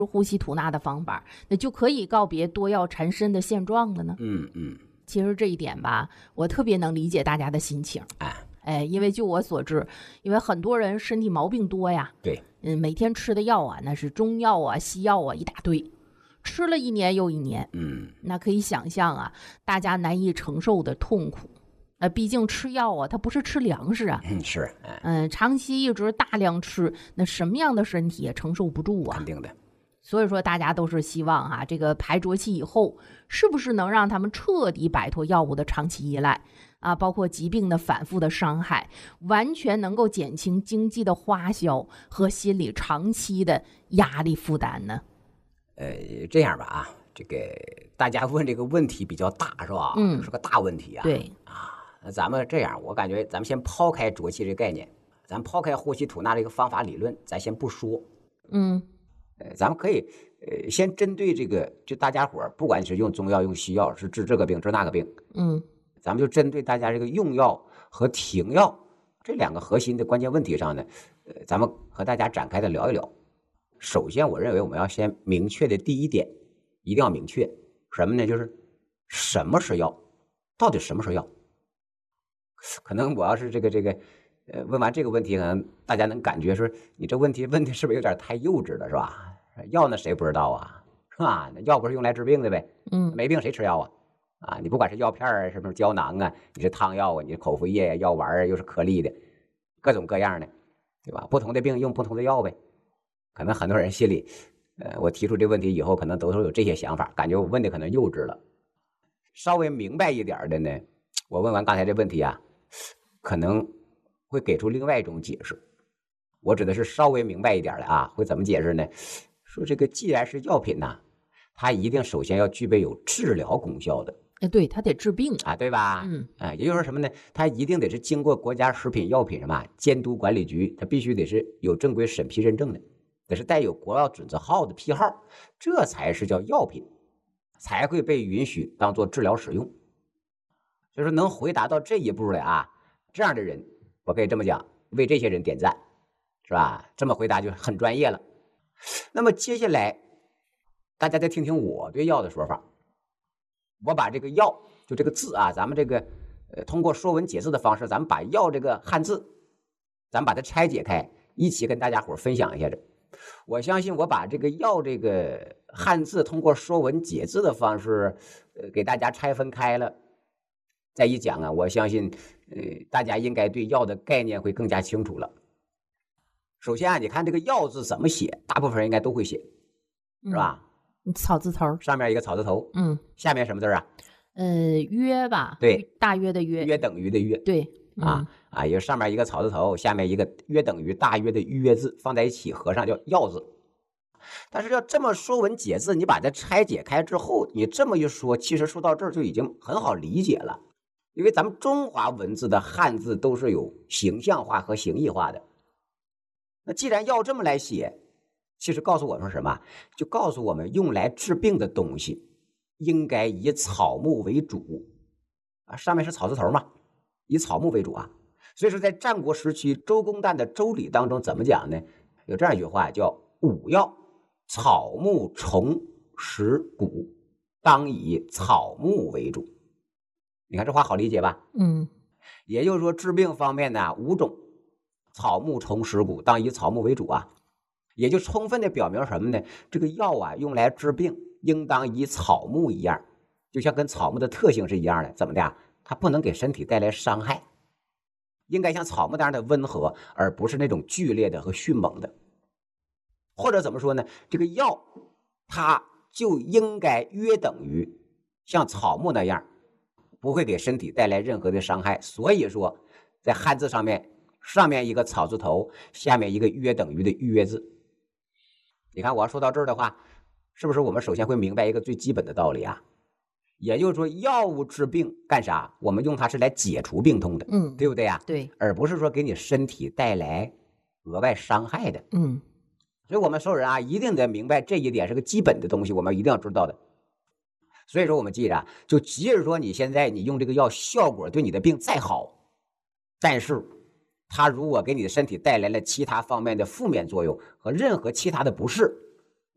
呼吸吐纳的方法，那就可以告别多药缠身的现状了呢？其实这一点吧，我特别能理解大家的心情。因为就我所知，因为很多人身体毛病多呀， 对， 每天吃的药啊，那是中药啊、西药啊一大堆，吃了1年又1年，那可以想象啊，大家难以承受的痛苦。毕竟吃药啊，它不是吃粮食啊， 是， 长期一直大量吃，那什么样的身体也承受不住啊， 肯定的。 所以说，大家都是希望啊，这个排浊气以后，是不是能让他们彻底摆脱药物的长期依赖啊，包括疾病的反复的伤害，完全能够减轻经济的花销和心理长期的压力负担呢？ 这样吧啊，这个大家问这个问题比较大，是吧？是个大问题啊。 对啊，那咱们这样，我感觉咱们先抛开浊气这概念，咱抛开呼吸吐纳这个方法理论，咱先不说。咱们可以先针对这个，就大家伙儿，不管是用中药用西药，是治这个病治那个病，咱们就针对大家这个用药和停药这2个核心的关键问题上呢，咱们和大家展开的聊一聊。首先，我认为我们要先明确的第一点，一定要明确什么呢？就是什么是药，到底什么是药？可能我要是这个问完这个问题，可能大家能感觉说，你这问题问的是不是有点太幼稚了，是吧？药那谁不知道啊，是吧？那药不是用来治病的呗，没病谁吃药啊？你不管是药片啊，什么胶囊啊，你是汤药啊，你是口服液啊，药丸啊，又是颗粒的，各种各样的，对吧？不同的病用不同的药呗。可能很多人心里，我提出这问题以后，可能都是有这些想法，感觉我问的可能幼稚了。稍微明白一点的呢，我问完刚才这问题啊，可能会给出另外一种解释。我指的是稍微明白一点的啊，会怎么解释呢？说这个既然是药品呐，它一定首先要具备有治疗功效的。 对，它得治病啊，对吧？也就是说什么呢？它一定得是经过国家食品药品什么监督管理局，它必须得是有正规审批认证的，得是带有国药准字号的批号，这才是叫药品，才会被允许当做治疗使用。所以说能回答到这一步的啊，这样的人，我可以这么讲，为这些人点赞，是吧？这么回答就很专业了。那么接下来，大家再听听我对药的说法。我把这个药，就这个字啊，咱们这个通过说文解字的方式，咱们把药这个汉字，咱们把它拆解开，一起跟大家伙分享一下这。我相信我把这个药这个汉字通过说文解字的方式，给大家拆分开了，再一讲啊，我相信大家应该对药的概念会更加清楚了。首先啊，你看这个药字怎么写，大部分人应该都会写，是吧？ 草字头， 上面一个草字头，下面什么字啊？ 约吧？ 对， 大约的约， 约等于的约， 对， 也上面一个草字头，下面一个约等于大约的约字，放在一起合上叫药字。但是要这么说文解字，你把它拆解开之后，你这么一说，其实说到这儿就已经很好理解了，因为咱们中华文字的汉字都是有形象化和形意化的。那既然要这么来写，其实告诉我们什么？就告诉我们用来治病的东西应该以草木为主啊，上面是草字头嘛，以草木为主啊。所以说在战国时期周公旦的《周礼》当中怎么讲呢？有这样一句话叫五要草木虫食谷，当以草木为主。你看这话好理解吧？也就是说治病方面呢，5种草木虫食谷，当以草木为主啊。也就充分的表明什么呢？这个药啊用来治病应当以草木一样，就像跟草木的特性是一样的。怎么的？它不能给身体带来伤害，应该像草木那样的温和，而不是那种剧烈的和迅猛的。或者怎么说呢？这个药它就应该约等于像草木那样，不会给身体带来任何的伤害。所以说在汉字上面一个草字头，下面一个约等于的约字。你看我要说到这儿的话，是不是我们首先会明白一个最基本的道理啊？也就是说药物治病干啥？我们用它是来解除病痛的，对不对呀？ 对， 而不是说给你身体带来额外伤害的。所以我们所有人啊，一定得明白这一点是个基本的东西，我们一定要知道的。所以说我们记着，就即使说你现在你用这个药效果对你的病再好，但是它如果给你的身体带来了其他方面的负面作用和任何其他的不适，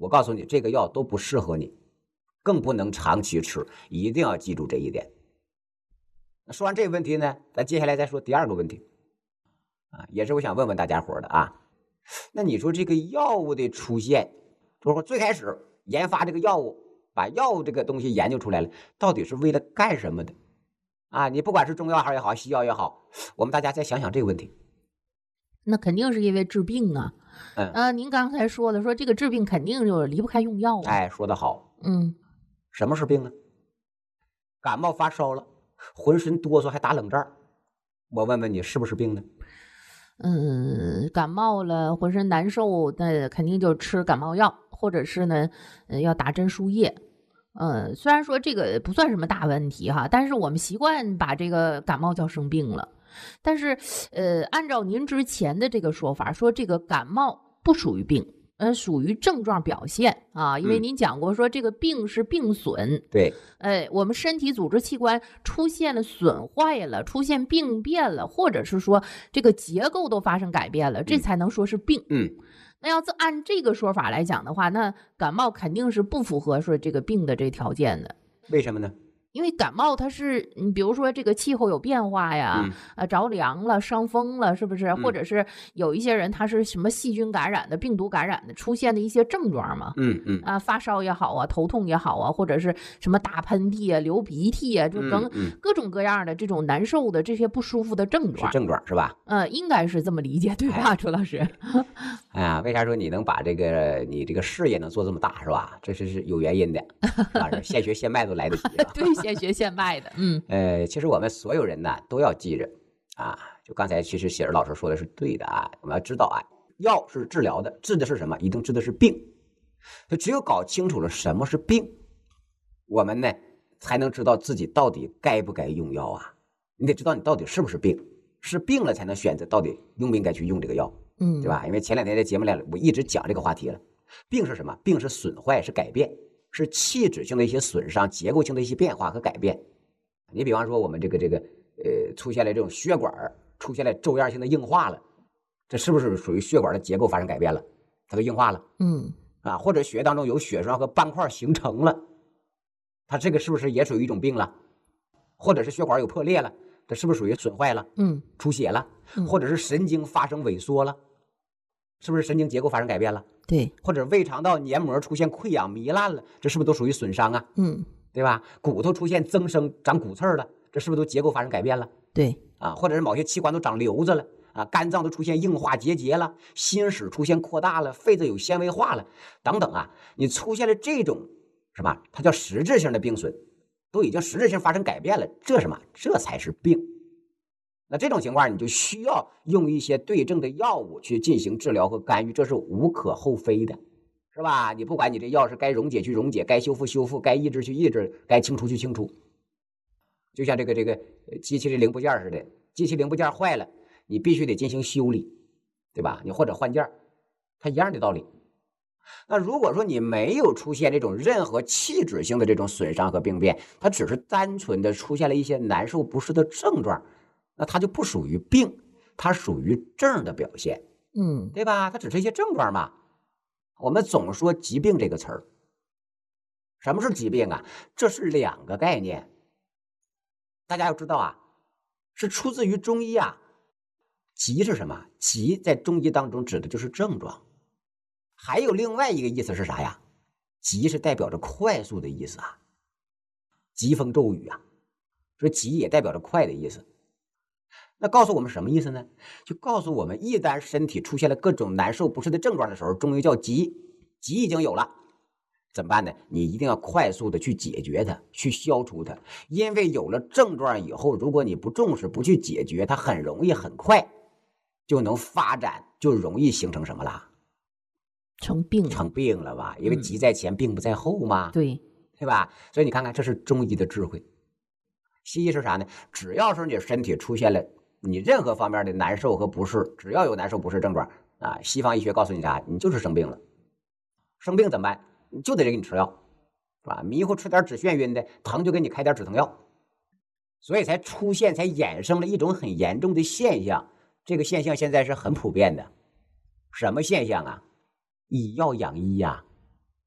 我告诉你，这个药都不适合你，更不能长期吃，一定要记住这一点。说完这个问题呢，咱接下来再说第二个问题也是我想问问大家伙的那你说这个药物的出现，就是说最开始研发这个药物，把药物这个东西研究出来了，到底是为了干什么的你不管是中药也好，西药也好，我们大家再想想这个问题。 那肯定是因为治病您刚才说了，说这个治病肯定就离不开用药说得好。什么是病呢？感冒发烧了，浑身哆嗦还打冷战，我问问你是不是病呢？ 感冒了浑身难受，那肯定就吃感冒药，或者是呢要打针输液。虽然说这个不算什么大问题但是我们习惯把这个感冒叫生病了。但是按照您之前的这个说法，说这个感冒不属于病，属于症状表现因为您讲过说这个病是病损， 对， 我们身体组织器官出现了损坏了，出现病变了，或者是说这个结构都发生改变了，这才能说是病。那要按这个说法来讲的话，那感冒肯定是不符合说这个病的这条件的。 为什么呢？ 因为感冒它是你比如说这个气候有变化呀，着凉了，伤风了，是不是？或者是有一些人他是什么细菌感染的、病毒感染的，出现的一些症状嘛。发烧也好头痛也好或者是什么打喷嚏流鼻涕就各种各样的这种难受的这些不舒服的症状。 是症状是吧？ 应该是这么理解对吧，朱老师？ 为啥说你能把你这个事业能做这么大是吧？这是有原因的现学现卖都来得及对，现学现卖的。 其实我们所有人呢都要记着就刚才其实喜儿老师说的是对的我们要知道药是治疗的，治的是什么？一定治的是病。就只有搞清楚了什么是病，我们呢才能知道自己到底该不该用药你得知道你到底是不是病，是病了才能选择到底应不应该去用这个药，对吧？因为前2天在节目里我一直讲这个话题了。病是什么？病是损坏，是改变，是器质性的一些损伤，结构性的一些变化和改变。你比方说我们这个出现了这种血管出现了皱样性的硬化了，这是不是属于血管的结构发生改变了？它都硬化了。或者血液当中有血栓和斑块形成了，它这个是不是也属于一种病了？或者是血管有破裂了，这是不是属于损坏了？出血了？或者是神经发生萎缩了，是不是神经结构发生改变了？ 对。 或者胃肠道黏膜出现溃疡糜烂了，这是不是都属于损伤对吧？骨头出现增生长骨刺了，这是不是都结构发生改变了？ 对。 或者是某些器官都长瘤子了肝脏都出现硬化结节了，心室出现扩大了，肺子有纤维化了等等你出现了这种什么，它叫实质性的病损，都已经实质性发生改变了，这什么？这才是病。那这种情况你就需要用一些对症的药物去进行治疗和干预，这是无可厚非的，是吧？你不管你这药是该溶解去溶解，该修复修复，该抑制去抑制，该清除去清除。就像这个机器的零部件似的，机器零部件坏了，你必须得进行修理，对吧？你或者换件，它一样的道理。那如果说你没有出现这种任何器质性的这种损伤和病变，它只是单纯的出现了一些难受不适的症状，那它就不属于病，它属于症的表现，对吧？它只是一些症状嘛。我们总说疾病这个词儿，什么是疾病这是2个概念，大家要知道是出自于中医疾是什么？疾在中医当中指的就是症状，还有另外一个意思是啥呀？疾是代表着快速的意思疾风骤雨说疾也代表着快的意思。那告诉我们什么意思呢？就告诉我们一旦身体出现了各种难受不适的症状的时候，中医叫疾，疾已经有了，怎么办呢？你一定要快速的去解决它，去消除它，因为有了症状以后，如果你不重视不去解决，它很容易很快就能发展，就容易形成什么啦？成病了吧？因为疾在前病不在后嘛，对吧？所以你看看，这是中医的智慧。西医是啥呢？只要是你身体出现了你任何方面的难受和不适，只要有难受不适症状西方医学告诉你啥？你就是生病了。生病怎么办？你就得给你吃药，是吧？迷糊吃点止眩晕的，疼就给你开点止疼药。所以才衍生了一种很严重的现象，这个现象现在是很普遍的。什么现象以药养医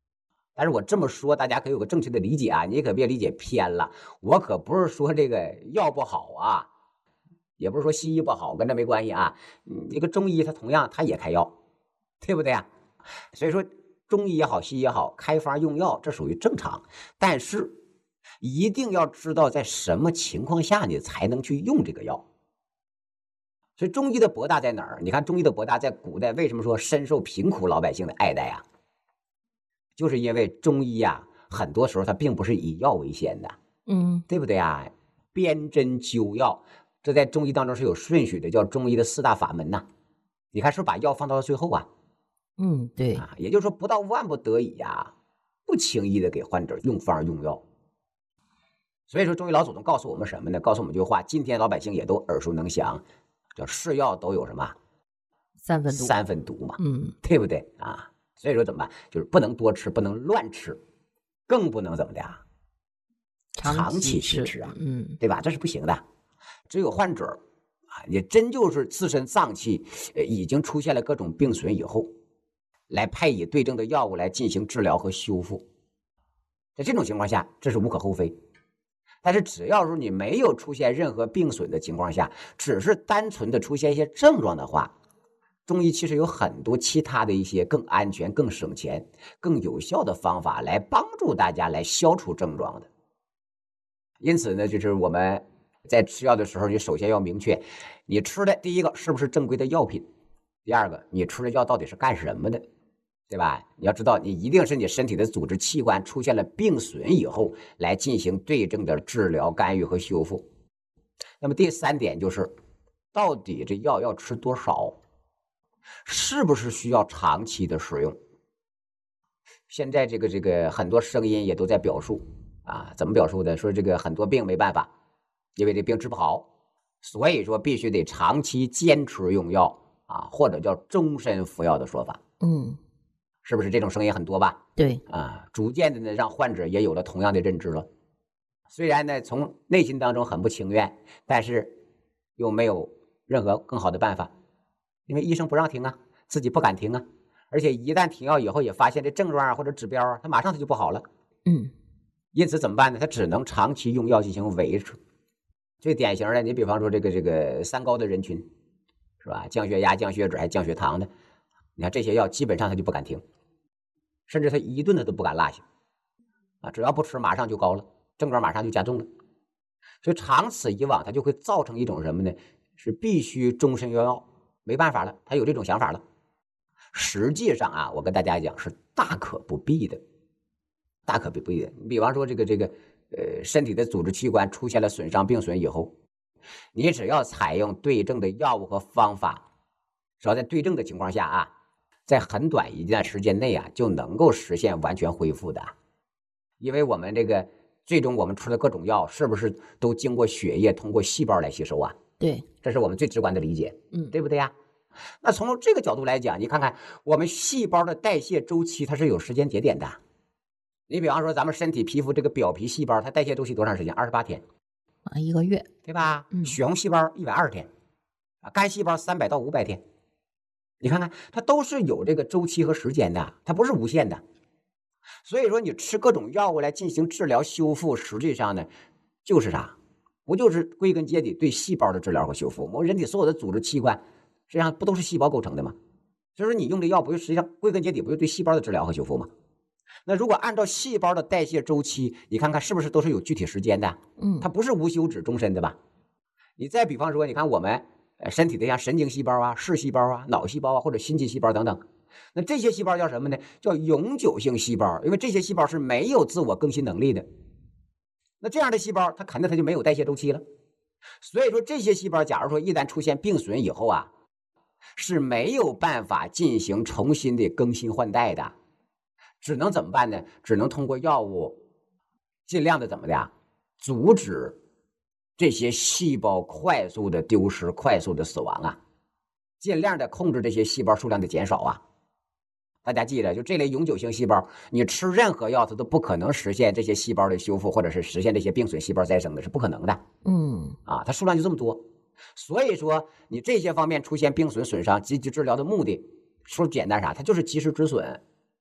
但是我这么说，大家可以有个正确的理解啊，你可别理解偏了。我可不是说这个药不好啊，也不是说西医不好，跟这没关系啊。这个中医它同样它也开药，对不对啊？所以说中医也好，西医也好，开方用药这属于正常，但是一定要知道在什么情况下你才能去用这个药。所以中医的博大在哪儿？你看中医的博大在古代为什么说深受贫苦老百姓的爱戴啊？就是因为中医啊，很多时候它并不是以药为先的，对不对啊？辨真灸药，这在中医当中是有顺序的，叫中医的4大法门呐。你看是不是把药放到了最后啊？ 对啊，也就是说不到万不得已呀，不轻易的给患者用方用药。所以说中医老祖宗告诉我们什么呢？告诉我们一句话，今天老百姓也都耳熟能详，叫是药都有什么三分毒嘛， 对不对啊？所以说怎么办？就是不能多吃，不能乱吃，更不能怎么的啊？长期去吃啊，对吧？这是不行的。只有患者啊，也真就是自身脏器已经出现了各种病损以后，来配以对症的药物来进行治疗和修复。在这种情况下，这是无可厚非。但是只要是你没有出现任何病损的情况下，只是单纯的出现一些症状的话，中医其实有很多其他的一些更安全、更省钱、更有效的方法来帮助大家来消除症状的。因此呢，就是我们在吃药的时候，你首先要明确，你吃的第一个是不是正规的药品，第二个你吃的药到底是干什么的，对吧？你要知道，你一定是你身体的组织器官出现了病损以后，来进行对症的治疗、干预和修复。那么第3点就是，到底这药要吃多少，是不是需要长期的使用？现在这个很多声音也都在表述啊，怎么表述的？说这个很多病没办法，因为这病治不好，所以说必须得长期坚持用药啊，或者叫终身服药的说法。是不是这种声音很多吧？ 对啊，逐渐的呢，让患者也有了同样的认知了。虽然呢，从内心当中很不情愿，但是又没有任何更好的办法，因为医生不让停啊，自己不敢停啊，而且一旦停药以后，也发现这症状啊或者指标啊，它马上它就不好了。因此怎么办呢？他只能长期用药进行维持。最典型的，你比方说这个3高的人群，是吧？降血压、降血脂还降血糖的，你看这些药基本上他就不敢停。甚至他一顿他都不敢落下啊！只要不吃，马上就高了，症状马上就加重了。所以长此以往，他就会造成一种什么呢？是必须终身用药，没办法了，他有这种想法了。实际上啊，我跟大家讲是大可不必的，大可不必的。你比方说这个身体的组织器官出现了损伤、病损以后，你只要采用对症的药物和方法，只要在对症的情况下啊，在很短一段时间内啊，就能够实现完全恢复的。因为我们这个最终我们吃的各种药，是不是都经过血液通过细胞来吸收啊？ 对， 这是我们最直观的理解，对不对呀？那从这个角度来讲，你看看我们细胞的代谢周期，它是有时间节点的。你比方说咱们身体皮肤这个表皮细胞，它代谢周期多长时间？28天啊，1个月， 对吧？血红细胞120天，啊，肝细胞300到500天。你看看，它都是有这个周期和时间的，它不是无限的。所以说，你吃各种药物来进行治疗修复，实际上呢，就是啥？不就是归根结底对细胞的治疗和修复？我们人体所有的组织器官，实际上不都是细胞构成的吗？所以说，你用的药不就实际上归根结底不就对细胞的治疗和修复吗？那如果按照细胞的代谢周期，你看看是不是都是有具体时间的？它不是无休止终身的吧？你再比方说，你看我们身体的像神经细胞啊、视细胞啊、脑细胞啊或者心肌细胞等等，那这些细胞叫什么呢？叫永久性细胞，因为这些细胞是没有自我更新能力的。那这样的细胞，它肯定它就没有代谢周期了。所以说，这些细胞假如说一旦出现病损以后啊，是没有办法进行重新的更新换代的，只能怎么办呢？只能通过药物尽量的怎么的呀，阻止这些细胞快速的丢失、快速的死亡啊，尽量的控制这些细胞数量的减少啊。大家记着，就这类永久性细胞，你吃任何药，它都不可能实现这些细胞的修复，或者是实现这些病损细胞再生的，是不可能的。它数量就这么多。所以说，你这些方面出现病损损伤，积极治疗的目的，说简单啥，它就是及时止损。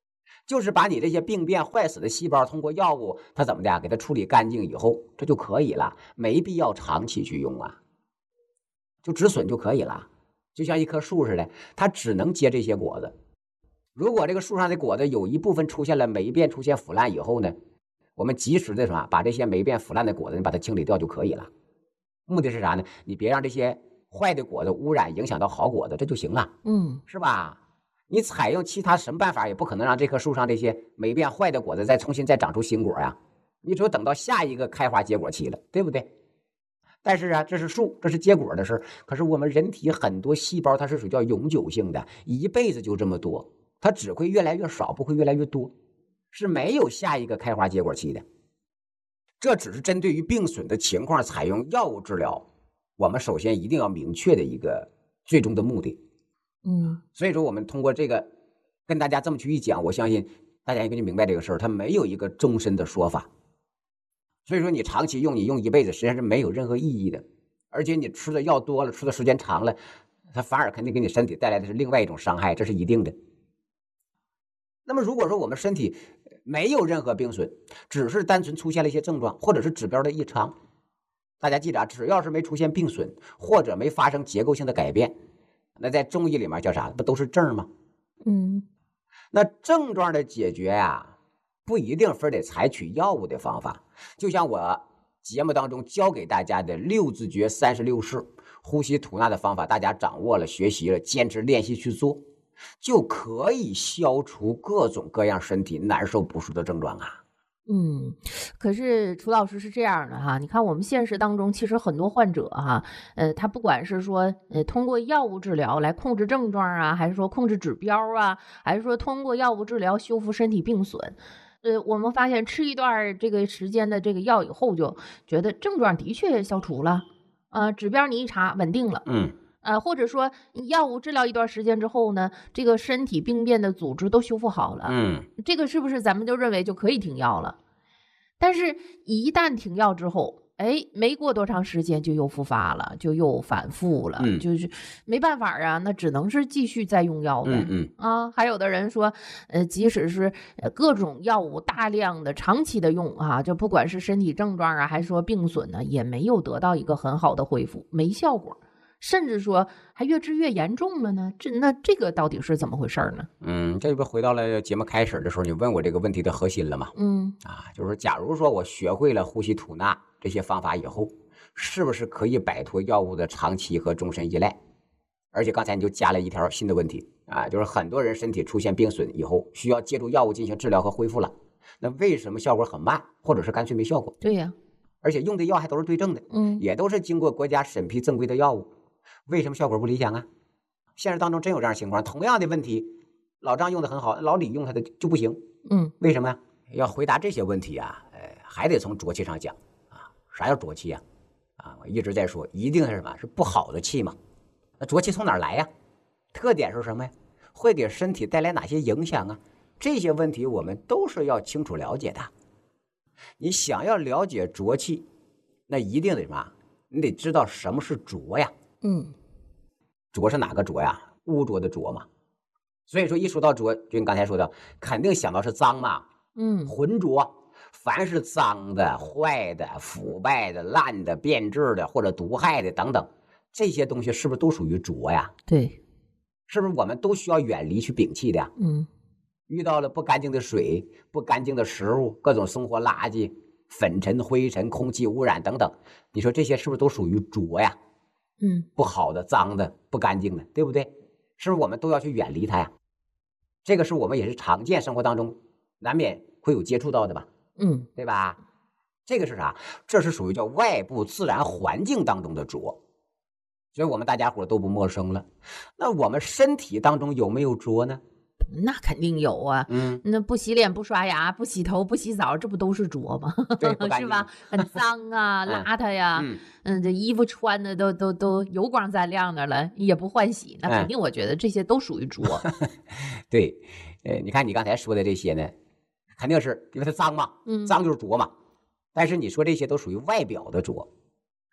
就是把你这些病变坏死的细胞通过药物，它怎么的给它处理干净以后，这就可以了，没必要长期去用啊，就止损就可以了。就像一棵树似的，它只能结这些果子。如果这个树上的果子有一部分出现了霉变、出现腐烂以后呢，我们及时的什么把这些霉变腐烂的果子你把它清理掉就可以了。目的是啥呢？你别让这些坏的果子污染影响到好果子，这就行了，是吧？你采用其他什么办法也不可能让这棵树上这些霉变坏的果子再重新长出新果呀，你只有等到下一个开花结果期了，对不对？但是啊，这是树，这是结果的事。可是我们人体很多细胞它是属于叫永久性的，一辈子就这么多，它只会越来越少，不会越来越多，是没有下一个开花结果期的。这只是针对于病损的情况采用药物治疗，我们首先一定要明确的一个最终的目的。所以说我们通过这个跟大家这么去一讲，我相信大家应该就明白这个事儿，它没有一个终身的说法。所以说你长期用，你用一辈子实际上是没有任何意义的，而且你吃的药多了，吃的时间长了，它反而肯定给你身体带来的是另外一种伤害，这是一定的。那么如果说我们身体没有任何病损，只是单纯出现了一些症状或者是指标的异常，大家记着啊，只要是没出现病损或者没发生结构性的改变，那在中医里面叫啥？不都是症吗？那症状的解决呀，不一定非得采取药物的方法。就像我节目当中教给大家的6字诀36式呼吸吐纳的方法，大家掌握了、学习了，坚持练习去做，就可以消除各种各样身体难受不舒的症状啊。 可是楚老师是这样的哈，你看我们现实当中其实很多患者哈，他不管是说通过药物治疗来控制症状啊，还是说控制指标啊，还是说通过药物治疗修复身体病损，我们发现吃一段这个时间的这个药以后，就觉得症状的确消除了，指标你一查稳定了，或者说药物治疗一段时间之后呢，这个身体病变的组织都修复好了，这个是不是咱们就认为就可以停药了？但是一旦停药之后，没过多长时间就又复发了，就又反复了，就是没办法啊，那只能是继续再用药呗。还有的人说，即使是各种药物大量的长期的用啊，就不管是身体症状啊，还是说病损呢，也没有得到一个很好的恢复，没效果。甚至说还越治越严重了呢？那这个到底是怎么回事呢？ 这不回到了节目开始的时候，你问我这个问题的核心了吗？就是假如说我学会了呼吸吐纳这些方法以后，是不是可以摆脱药物的长期和终身依赖？而且刚才你就加了一条新的问题啊，就是很多人身体出现病损以后，需要借助药物进行治疗和恢复了，那为什么效果很慢，或者是干脆没效果？ 对呀， 而且用的药还都是对症的，也都是经过国家审批正规的药物。为什么效果不理想啊？现实当中真有这样的情况，同样的问题，老张用的很好，老李用他的就不行。为什么呀？要回答这些问题啊，还得从浊气上讲啊。啥叫浊气啊？我一直在说，一定是什么？是不好的气嘛。那浊气从哪儿来呀？特点是什么呀？会给身体带来哪些影响啊？这些问题我们都是要清楚了解的。你想要了解浊气，那一定得什么？你得知道什么是浊呀。浊是哪个浊呀？污浊的浊嘛。所以说一说到浊，就你刚才说的，肯定想到是脏嘛。浑浊，凡是脏的、坏的、腐败的、烂的、变质的或者毒害的等等，这些东西是不是都属于浊呀？ 对， 是不是我们都需要远离去摒弃的呀？遇到了不干净的水、不干净的食物、各种生活垃圾、粉尘、灰尘、空气污染等等，你说这些是不是都属于浊呀？不好的、脏的、不干净的，对不对？是不是我们都要去远离它呀？这个是我们也是常见生活当中难免会有接触到的吧？对吧？这个是啥？这是属于叫外部自然环境当中的浊，所以我们大家伙都不陌生了。那我们身体当中有没有浊呢？ 那肯定有啊，那不洗脸、不刷牙、不洗头、不洗澡，这不都是浊吗？ 对， 是吧？很脏啊，邋遢呀，这衣服穿的都油光锃亮的了，也不换洗，那肯定我觉得这些都属于浊。 对，你看你刚才说的这些呢，肯定是因为它脏嘛，脏就是浊嘛。但是你说这些都属于外表的浊，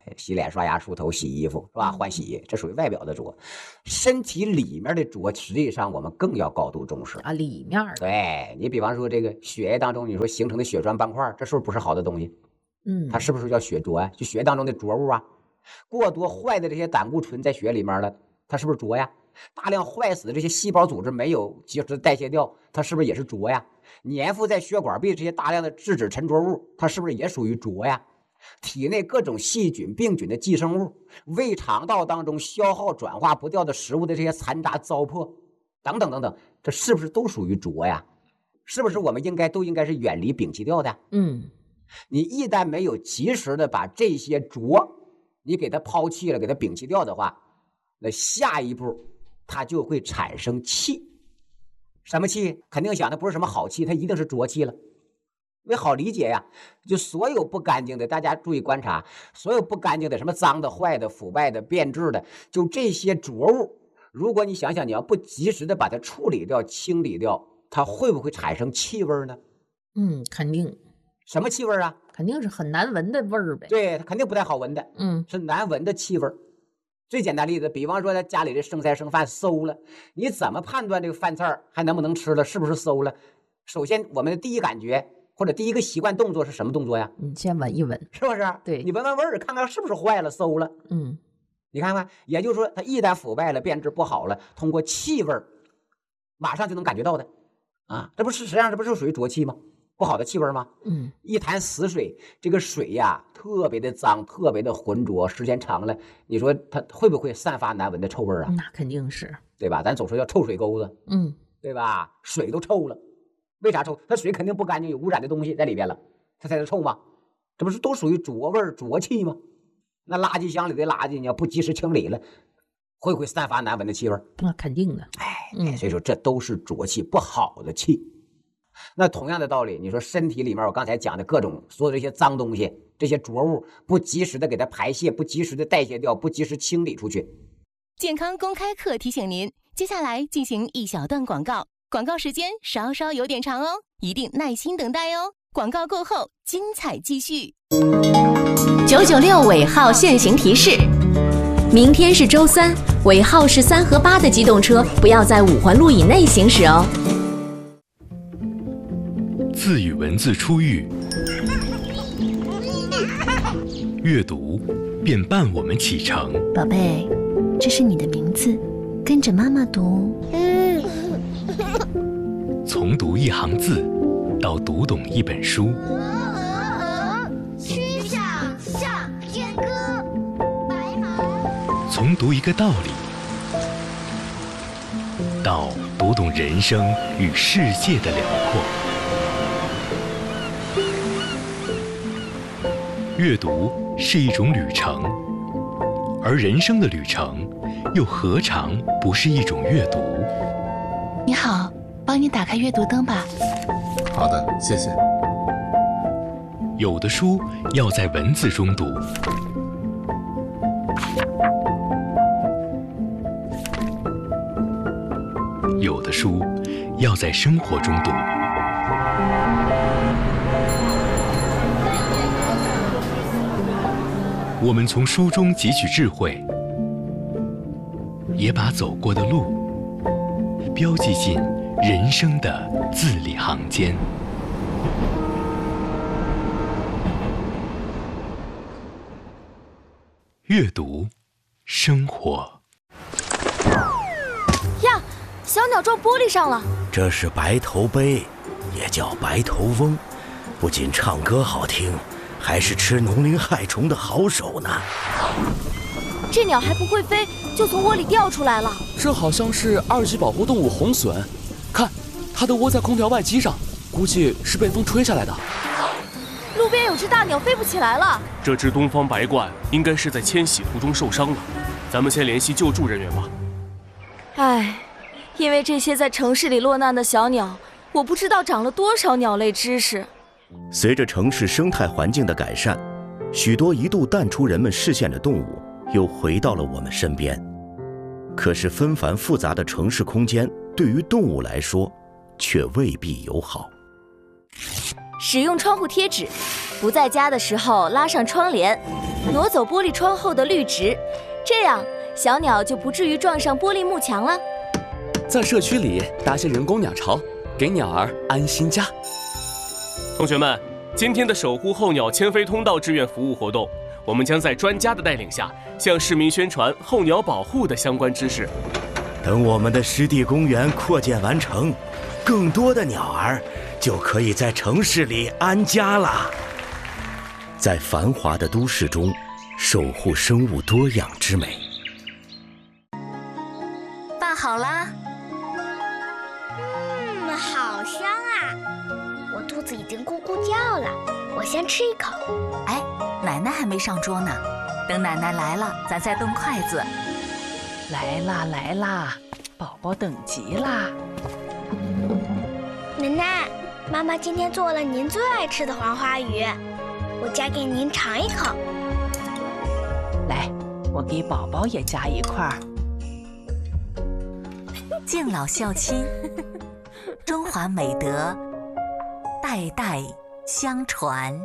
洗脸、刷牙、梳头、洗衣服，是吧？换洗衣，这属于外表的浊。身体里面的浊，实际上我们更要高度重视啊，里面的。 对你比方说这个血液当中，你说形成的血栓斑块，这是不是不是好的东西？它是不是叫血浊呀？就血液当中的浊物啊，过多坏的这些胆固醇在血里面了，它是不是浊呀？大量坏死的这些细胞组织没有及时代谢掉，它是不是也是浊呀？粘附在血管壁这些大量的质子沉着物，它是不是也属于浊呀？体内各种细菌、病菌的寄生物，胃肠道当中消耗转化不掉的食物的这些残渣糟粕，等等等等，这是不是都属于浊呀？是不是我们都应该是远离、摒弃掉的？你一旦没有及时的把这些浊，你给它抛弃了，给它摒弃掉的话，那下一步它就会产生气。什么气？肯定想的不是什么好气，它一定是浊气了。因为好理解呀，就所有不干净的，大家注意观察，所有不干净的，什么脏的、坏的、腐败的、变质的，就这些浊物，如果你想想，你要不及时的把它处理掉、清理掉，它会不会产生气味呢？ 肯定。 什么气味啊？ 肯定是很难闻的味儿呗。 对，它肯定不太好闻的。是难闻的气味。最简单的例子，比方说他家里的剩菜剩饭馊了，你怎么判断这个饭菜还能不能吃了，是不是馊了？首先，我们的第一感觉或者第一个习惯动作是什么动作呀？ 你先闻一闻， 是不是？ 对， 你闻闻味儿，看看是不是坏了、馊了。你看看，也就是说，它一旦腐败了、变质不好了，通过气味马上就能感觉到的啊。这不是实际上这不是属于浊气吗？不好的气味吗？一潭死水，这个水呀特别的脏，特别的浑浊，时间长了，你说它会不会散发难闻的臭味啊？ 那肯定是， 对吧？咱总说叫臭水沟子，对吧？水都臭了，为啥臭？它水肯定不干净，有污染的东西在里边了，它才能臭吗？这不是都属于浊味、浊气吗？那垃圾箱里的垃圾，你要不及时清理了，会不会散发难闻的气味？ 那肯定的。 所以说这都是浊气，不好的气。那同样的道理，你说身体里面我刚才讲的各种所有这些脏东西，这些浊物不及时的给它排泄，不及时的代谢掉，不及时清理出去。 健康公开课提醒您，接下来进行一小段广告，广告时间稍稍有点长哦，一定耐心等待哦。广告过后，精彩继续。996尾号限行提示：明天是周三，尾号是3和8的机动车不要在5环路以内行驶哦。 字与文字初遇，阅读便伴我们启程。 宝贝，这是你的名字，跟着妈妈读。 从读一行字到读懂一本书， 曲项向天歌，白马。 从读一个道理到读懂人生与世界的辽阔。阅读是一种旅程，而人生的旅程又何尝不是一种阅读？ 你好，帮你打开阅读灯吧。 好的，谢谢。 有的书要在文字中读，有的书要在生活中读。我们从书中汲取智慧，也把走过的路标记进人生的字里行间。阅读，生活。 呀，小鸟撞玻璃上了。 这是白头鹎，也叫白头翁，不仅唱歌好听，还是吃农林害虫的好手呢。 这鸟还不会飞，就从窝里掉出来了。 这好像是2级保护动物红隼，看，它的窝在空调外机上，估计是被风吹下来的。 路边有只大鸟飞不起来了。 这只东方白鹳应该是在迁徙途中受伤了，咱们先联系救助人员吧。 唉，因为这些在城市里落难的小鸟，我不知道长了多少鸟类知识。 随着城市生态环境的改善，许多一度淡出人们视线的动物又回到了我们身边。可是纷繁复杂的城市空间对于动物来说却未必友好。 使用窗户贴纸，不在家的时候拉上窗帘， 挪走玻璃窗后的绿植，这样小鸟就不至于撞上玻璃幕墙了。 在社区里搭些人工鸟巢，给鸟儿安心家。 同学们，今天的守护候鸟迁飞通道志愿服务活动，我们将在专家的带领下，向市民宣传候鸟保护的相关知识。 等我们的湿地公园扩建完成，更多的鸟儿就可以在城市里安家了。在繁华的都市中，守护生物多样之美。 拌好啦。 好香啊！我肚子已经咕咕叫了，我先吃一口。 哎，奶奶还没上桌呢，等奶奶来了，咱再动筷子。 来啦来啦，宝宝等急啦！ 奶奶，妈妈今天做了您最爱吃的黄花鱼，我夹给您尝一口。 来，我给宝宝也夹一块儿。 敬老孝亲，中华美德代代相传。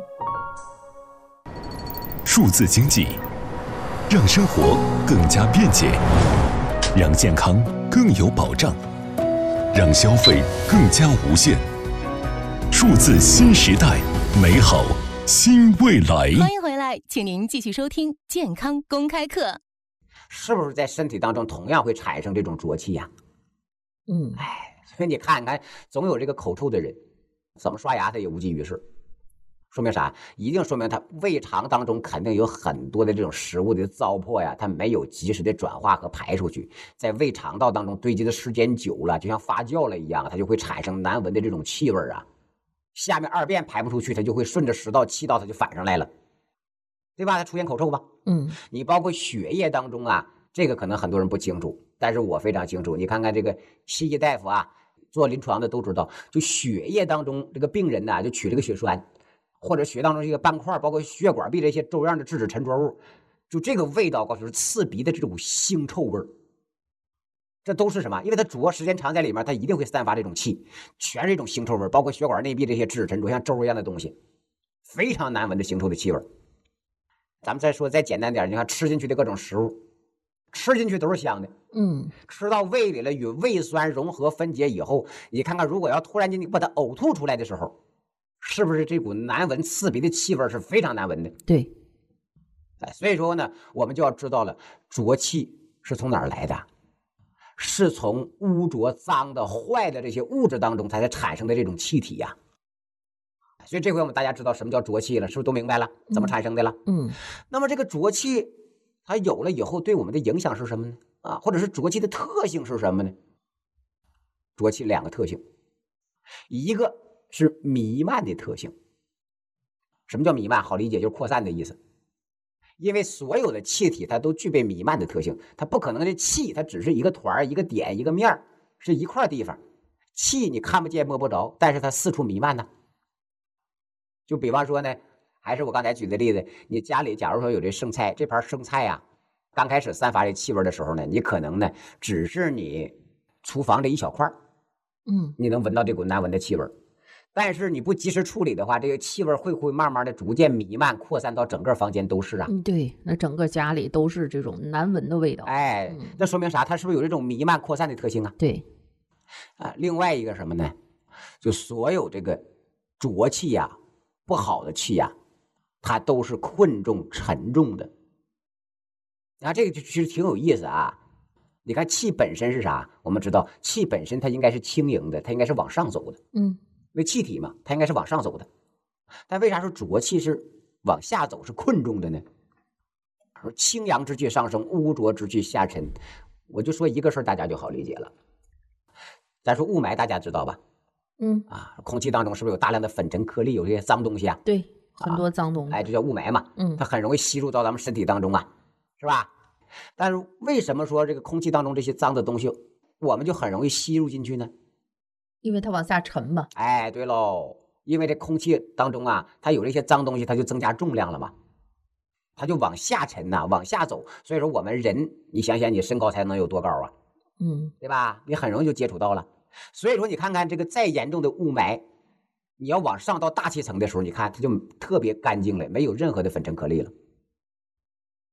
数字经济，让生活更加便捷，让健康更有保障，让消费更加无限。数字新时代，美好新未来。 欢迎回来，请您继续收听健康公开课。 是不是在身体当中同样会产生这种浊气呀？所以你看看，总有这个口臭的人，怎么刷牙他也无济于事，说明啥？一定说明他胃肠当中肯定有很多的这种食物的糟粕呀，它没有及时的转化和排出去，在胃肠道当中堆积的时间久了，就像发酵了一样，它就会产生难闻的这种气味啊。下面二便排不出去，它就会顺着食道、气道它就反上来了，对吧？它出现口臭吧？你包括血液当中啊，这个可能很多人不清楚，但是我非常清楚。你看看这个西医大夫啊，做临床的都知道，就血液当中这个病人呢，就取这个血栓，或者血当中这个斑块，包括血管壁这些粥样的质子沉着物，就这个味道，告诉是刺鼻的这种腥臭味儿。这都是什么？因为它煮时间长在里面，它一定会散发这种气，全是一种腥臭味，包括血管内壁这些质子沉着像粥一样的东西，非常难闻的腥臭的气味。咱们再说再简单点，你看吃进去的各种食物，吃进去都是香的，吃到胃里了，与胃酸融合分解以后，你看看如果要突然间你把它呕吐出来的时候，是不是这股难闻刺鼻的气味是非常难闻的？ 对， 所以说呢，我们就要知道了，浊气是从哪儿来的？是从污浊、脏的、坏的这些物质当中才产生的这种气体呀。所以这回我们大家知道什么叫浊气了，是不是都明白了？怎么产生的了？那么这个浊气它有了以后对我们的影响是什么呢？或者是浊气的特性是什么呢？浊气两个特性，一个是弥漫的特性。什么叫弥漫？好理解，就是扩散的意思。因为所有的气体它都具备弥漫的特性，它不可能这气它只是一个团、一个点、一个面，是一块地方。气你看不见摸不着，但是它四处弥漫呢。就比方说呢，还是我刚才举的例子，你家里假如说有这剩菜，这盘剩菜啊，刚开始散发这气味的时候呢，你可能呢只是你厨房这一小块，你能闻到这股难闻的气味。但是你不及时处理的话，这个气味会慢慢的逐渐弥漫扩散到整个房间都是啊。 对，那整个家里都是这种难闻的味道。 那说明啥？它是不是有这种弥漫扩散的特性啊？ 对。 另外一个什么呢？就所有这个浊气呀、不好的气呀，它都是困重沉重的。这个其实挺有意思啊。你看气本身是啥？我们知道气本身它应该是轻盈的，它应该是往上走的。因为气体嘛，它应该是往上走的，但为啥说浊气是往下走，是困重的呢？说清阳之气上升，污浊之气下沉。我就说一个事儿，大家就好理解了。咱说雾霾，大家知道吧？空气当中是不是有大量的粉尘颗粒，有这些脏东西啊？ 对，很多脏东西。 这叫雾霾嘛。它很容易吸入到咱们身体当中啊，是吧？但是为什么说这个空气当中这些脏的东西，我们就很容易吸入进去呢？ 因为它往下沉嘛。 对喽，因为这空气当中啊，它有这些脏东西，它就增加重量了嘛，它就往下沉呐，往下走。所以说我们人，你想想你身高才能有多高啊？对吧？你很容易就接触到了。所以说你看看这个再严重的雾霾，你要往上到大气层的时候，你看它就特别干净了，没有任何的粉尘颗粒了。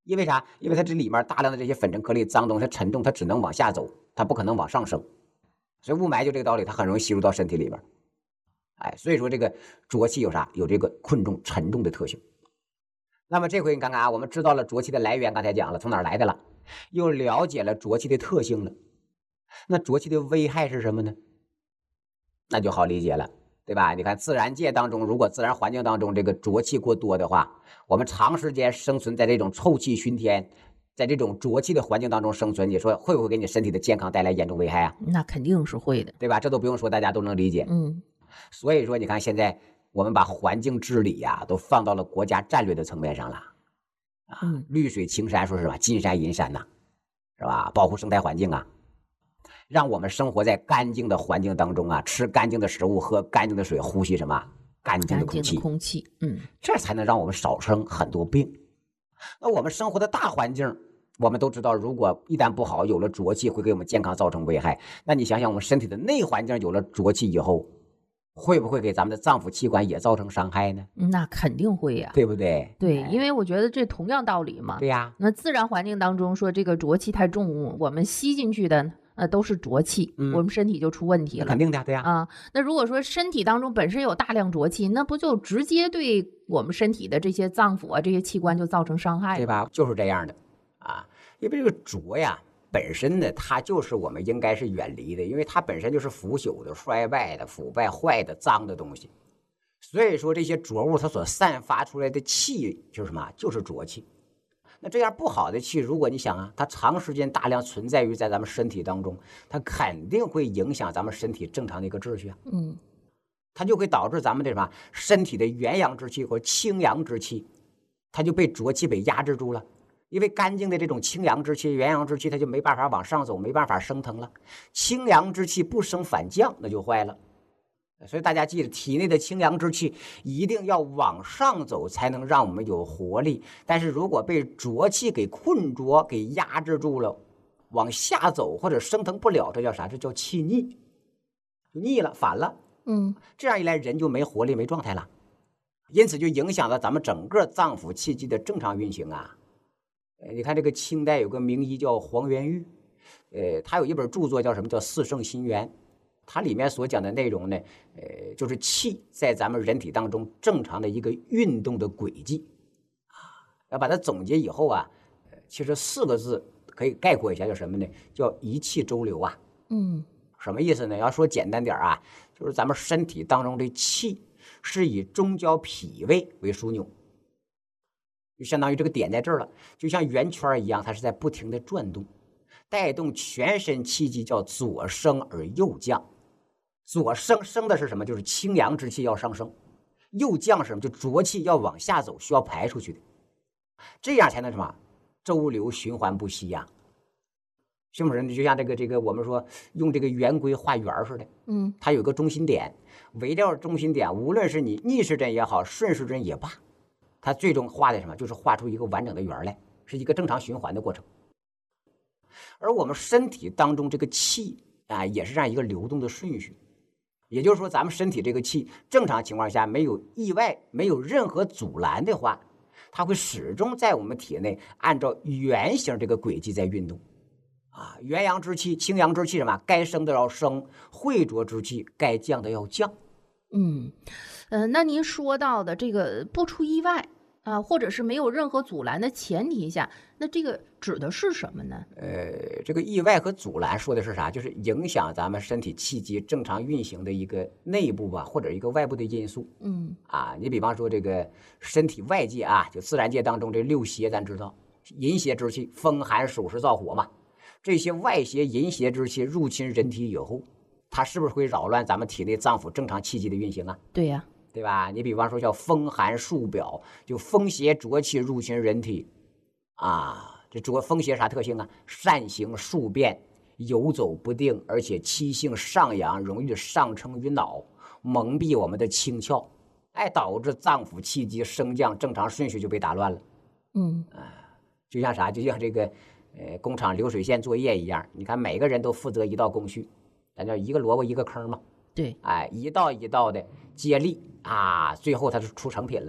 因为啥？因为它这里面大量的这些粉尘颗粒、脏东西、它沉重，它只能往下走，它不可能往上升。所以雾霾就这个道理，它很容易吸入到身体里边。所以说这个浊气有啥？有这个困重、沉重的特性。那么这回你看看啊，我们知道了浊气的来源，刚才讲了从哪儿来的了，又了解了浊气的特性了。那浊气的危害是什么呢？那就好理解了，对吧？你看自然界当中，如果自然环境当中这个浊气过多的话，我们长时间生存在这种臭气熏天，在这种浊气的环境当中生存，你说会不会给你身体的健康带来严重危害啊？ 那肯定是会的， 对吧？这都不用说，大家都能理解。所以说你看现在我们把环境治理呀，都放到了国家战略的层面上了绿水青山说是吧？金山银山呐，是吧？保护生态环境啊，让我们生活在干净的环境当中啊，吃干净的食物，喝干净的水，呼吸什么干净的空气，这才能让我们少生很多病。那我们生活的大环境，我们都知道，如果一旦不好，有了浊气，会给我们健康造成危害。那你想想，我们身体的内环境有了浊气以后，会不会给咱们的脏腑器官也造成伤害呢？ 那肯定会呀， 对不对？ 对，因为我觉得这同样道理嘛。 对呀。 那自然环境当中说这个浊气太重，我们吸进去的都是浊气，我们身体就出问题了。 肯定的，对呀。 那如果说身体当中本身有大量浊气，那不就直接对我们身体的这些脏腑啊、这些器官就造成伤害了， 对吧？就是这样的因为这个浊呀，本身呢，它就是我们应该是远离的，因为它本身就是腐朽的、衰败的、腐败、坏的、脏的东西。所以说这些浊物它所散发出来的气就是什么？就是浊气。那这样不好的气，如果你想它长时间大量存在于在咱们身体当中，它肯定会影响咱们身体正常的一个秩序它就会导致咱们这什么身体的元阳之气或清阳之气，它就被浊气被压制住了。因为干净的这种清阳之气、元阳之气，它就没办法往上走，没办法升腾了。清阳之气不升反降，那就坏了。所以大家记得，体内的清阳之气一定要往上走，才能让我们有活力。但是如果被浊气给困着、给压制住了，往下走或者升腾不了，这叫啥？这叫气逆，就逆了，反了。这样一来，人就没活力、没状态了，因此就影响了咱们整个脏腑气机的正常运行啊。你看这个清代有个名医叫黄元玉，他有一本著作叫什么？叫《四圣心源》。它里面所讲的内容呢，就是气在咱们人体当中正常的一个运动的轨迹要把它总结以后其实4个字可以概括一下，叫什么呢？叫一气周流什么意思呢？要说简单点就是咱们身体当中的气是以中焦脾胃为枢纽。就相当于这个点在这儿了，就像圆圈一样，它是在不停的转动，带动全身气机，叫左升而右降。左升的是什么？就是清阳之气要上升，右降是什么？就浊气要往下走，需要排出去的，这样才能什么？周流循环不息呀。是不是？就像这个我们说用这个圆规画圆似的，它有个中心点，围绕中心点，无论是你逆时针也好，顺时针也罢，它最终画的什么？就是画出一个完整的圆来，是一个正常循环的过程。而我们身体当中这个气也是这样一个流动的顺序。也就是说，咱们身体这个气正常情况下没有意外、没有任何阻拦的话，它会始终在我们体内按照圆形这个轨迹在运动元阳之气、清阳之气什么？该升的要升，晦浊之气该降的要降。 那您说到的这个不出意外或者是没有任何阻拦的前提下，那这个指的是什么呢？ 这个意外和阻拦说的是啥？就是影响咱们身体气机正常运行的一个内部或者一个外部的因素。你比方说这个身体外界就自然界当中这6邪，咱知道淫邪之气，风寒暑湿燥火嘛。这些外邪淫邪之气入侵人体以后，它是不是会扰乱咱们体内脏腑正常气机的运行啊？ 对呀。 对吧？你比方说叫风寒数表，就风邪浊气入侵人体这风邪啥特性啊？善行数变，游走不定，而且气性上扬，容易上升于脑，蒙蔽我们的清窍，导致脏腑气机升降正常顺序就被打乱了。就像啥？就像这个工厂流水线作业一样，你看每个人都负责一道工序，咱叫一个萝卜一个坑嘛。 对， 一道一道的接力最后它就出成品了。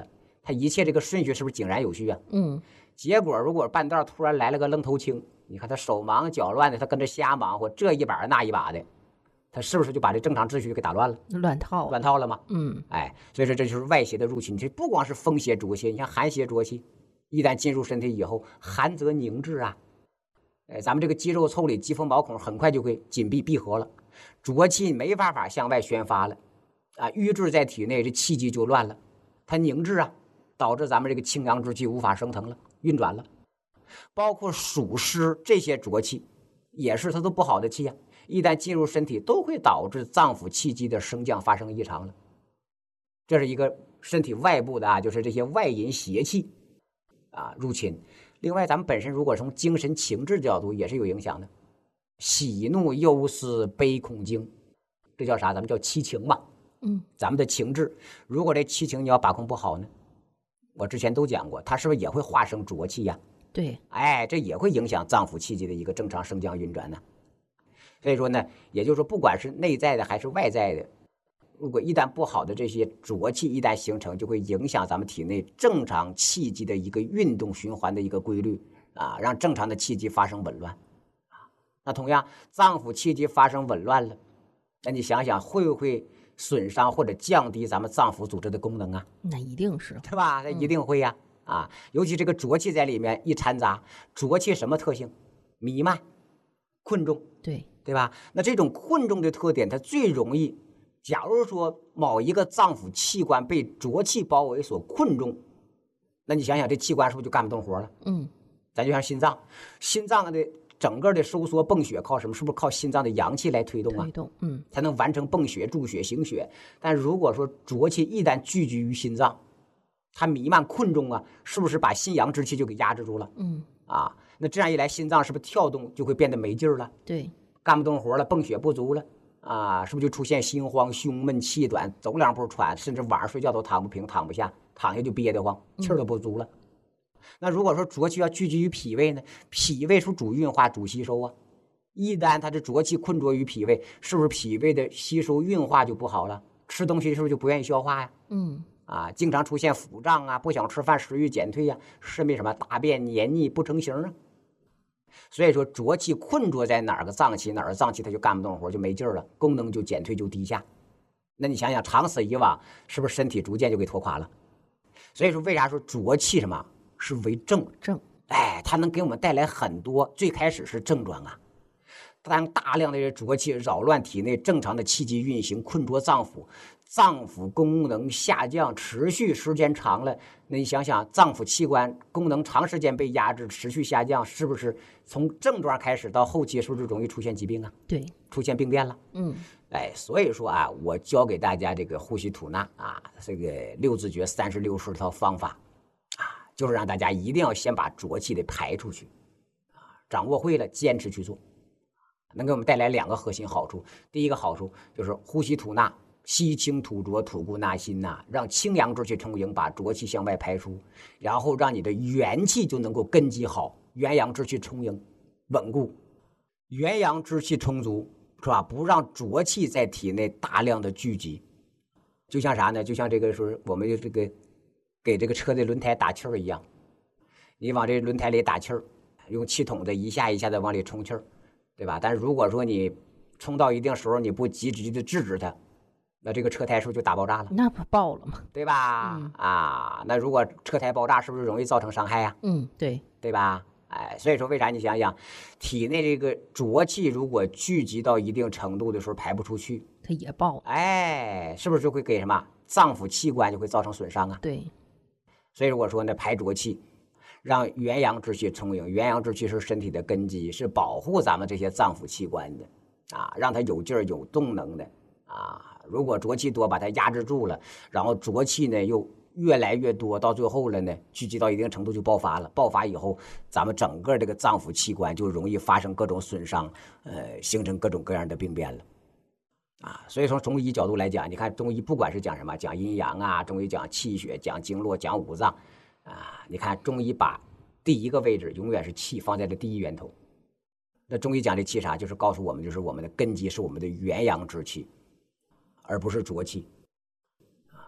它一切这个顺序是不是井然有序啊？结果如果半道突然来了个愣头青，你看他手忙脚乱的，他跟着瞎忙活，这一把那一把的，他是不是就把这正常秩序给打乱了？ 乱套了嘛。所以说这就是外邪的入侵。这不光是风邪浊气，你像寒邪浊气，一旦进入身体以后，寒则凝滞啊。咱们这个肌肉腠理、肌肤毛孔很快就会紧闭闭合了，浊气没办法向外宣发了啊，瘀滞在体内，这气机就乱了，它凝滞啊，导致咱们这个清阳之气无法升腾了、运转了。包括暑湿这些浊气，也是它都不好的气啊，一旦进入身体，都会导致脏腑气机的升降发生异常了。这是一个身体外部的啊，就是这些外因邪气啊入侵。另外，咱们本身如果从精神情志角度也是有影响的，喜怒忧思悲恐惊，这叫啥？咱们叫七情嘛。咱们的情志，如果这七情你要把控不好呢，我之前都讲过，它是不是也会化生浊气呀？ 对， 这也会影响脏腑气机的一个正常升降运转呢。所以说呢，也就是说，不管是内在的还是外在的，如果一旦不好的这些浊气一旦形成，就会影响咱们体内正常气机的一个运动循环的一个规律啊，让正常的气机发生紊乱啊。那同样，脏腑气机发生紊乱了，那你想想会不会损伤或者降低咱们脏腑组织的功能啊？ 那一定是， 对吧？那一定会呀。尤其这个浊气在里面一掺杂，浊气什么特性？弥漫、困重，对吧？那这种困重的特点，它最容易，假如说某一个脏腑器官被浊气包围所困重，那你想想这器官是不是就干不动活了？咱就像心脏，心脏的整个的收缩泵血靠什么？是不是靠心脏的阳气来推动啊？才能完成泵血、注血、行血。但如果说浊气一旦聚集于心脏，它弥漫困重啊，是不是把心阳之气就给压制住了？那这样一来，心脏是不是跳动就会变得没劲儿了？ 对， 干不动活了，泵血不足了啊，是不是就出现心慌、胸闷、气短，走两步喘，甚至晚上睡觉都躺不平、躺不下，躺下就憋得慌，气儿都不足了。那如果说浊气要聚集于脾胃呢？脾胃是主运化、主吸收啊。一旦它的浊气困着于脾胃，是不是脾胃的吸收运化就不好了？吃东西是不是就不愿意消化呀？经常出现腹胀啊，不想吃饭，食欲减退呀，甚至什么大便黏腻不成形啊。所以说浊气困着在哪个脏器，哪个脏器它就干不动活，就没劲儿了，功能就减退就低下。那你想想，长此以往，是不是身体逐渐就给拖垮了？所以说，为啥说浊气什么是为正？它能给我们带来很多，最开始是症状啊。当大量的浊气扰乱体内正常的气机运行，困着脏腑，脏腑功能下降，持续时间长了，那你想想，脏腑器官功能长时间被压制，持续下降，是不是从症状开始到后期，是不是容易出现疾病啊？ 对， 出现病变了。所以说啊，我教给大家这个呼吸吐纳啊，这个六字诀36式套方法啊，就是让大家一定要先把浊气得排出去啊，掌握会了，坚持去做。能给我们带来2个核心好处。第一个好处就是呼吸吐纳，吸清吐浊，吐故纳新呐，让清阳之气充盈，把浊气向外排出，然后让你的元气就能够根基好，元阳之气充盈稳固，元阳之气充足，是吧？不让浊气在体内大量的聚集。就像啥呢？就像这个说我们这个给这个车的轮胎打气儿一样，你往这轮胎里打气儿，用气筒子一下一下的往里充气儿，对吧？但是如果说你冲到一定时候，你不积极的制止它，那这个车胎是不是就打爆炸了？ 那不爆了吗？ 对吧？那如果车胎爆炸，是不是容易造成伤害呀？对吧？所以说为啥你想想，体内这个浊气如果聚集到一定程度的时候排不出去， 它也爆。 是不是就会给什么脏腑器官就会造成损伤啊？ 对。 所以我说呢，排浊气，让元阳之气充盈，元阳之气是身体的根基，是保护咱们这些脏腑器官的啊，让它有劲儿、有动能的啊。如果浊气多，把它压制住了，然后浊气呢又越来越多，到最后了呢，聚集到一定程度就爆发了。爆发以后，咱们整个这个脏腑器官就容易发生各种损伤，形成各种各样的病变了。所以从中医角度来讲，你看中医不管是讲什么，讲阴阳啊，中医讲气血，讲经络，讲五脏你看中医把第一个位置永远是气放在了第一源头。那中医讲这气啥，就是告诉我们，就是我们的根基是我们的元阳之气，而不是浊气